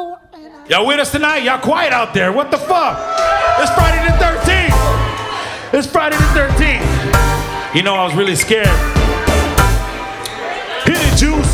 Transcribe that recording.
Y'all with us tonight? Y'all quiet out there. What the fuck? It's Friday the 13th. It's Friday the 13th. You know, I was really scared. Hit it, Juice.